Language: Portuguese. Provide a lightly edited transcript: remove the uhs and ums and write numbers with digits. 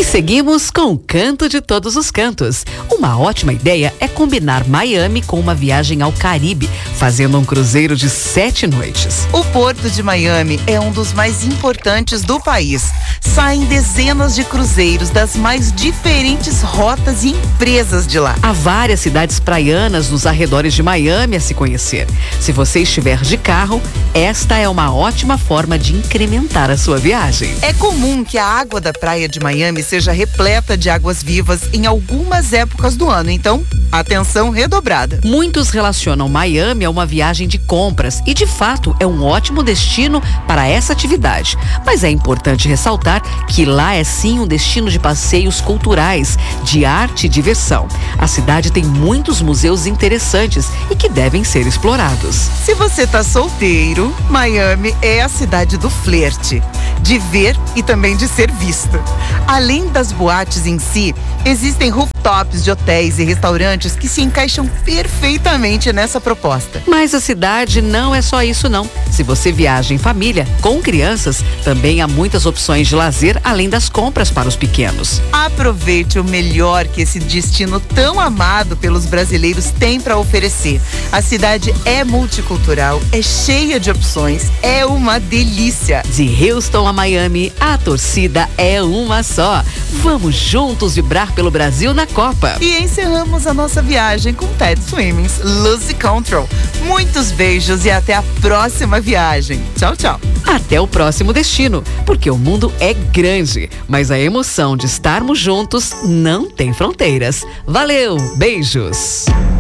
E seguimos com o Canto de Todos os Cantos. Uma ótima ideia é combinar Miami com uma viagem ao Caribe, fazendo um cruzeiro de 7 noites. O Porto de Miami é um dos mais importantes do país. Saem dezenas de cruzeiros das mais diferentes rotas e empresas de lá. Há várias cidades praianas nos arredores de Miami a se conhecer. Se você estiver de carro, esta é uma ótima forma de incrementar a sua viagem. É comum que a água da praia de Miami seja repleta de águas vivas em algumas épocas do ano, então, atenção redobrada. Muitos relacionam Miami a uma viagem de compras e, de fato, é um ótimo destino para essa atividade. Mas é importante ressaltar que lá é sim um destino de passeios culturais, de arte e diversão. A cidade tem muitos museus interessantes e que devem ser explorados. Se você tá solteiro, Miami é a cidade do flerte, de ver e também de ser visto. Além das boates em si, existem rooftops de hotéis e restaurantes que se encaixam perfeitamente nessa proposta. Mas a cidade não é só isso não. Se você viaja em família, com crianças, também há muitas opções de lazer além das compras para os pequenos. Aproveite o melhor que esse destino tão amado pelos brasileiros tem para oferecer. A cidade é multicultural, é cheia de opções, é uma delícia. De Houston a Miami, a torcida é uma só. Vamos juntos vibrar pelo Brasil na Copa. E encerramos a nossa viagem com Ted Swimming's Lose Control. Muitos beijos e até a próxima viagem. Tchau, tchau. Até o próximo destino, porque o mundo é grande, mas a emoção de estarmos juntos não tem fronteiras. Valeu, beijos!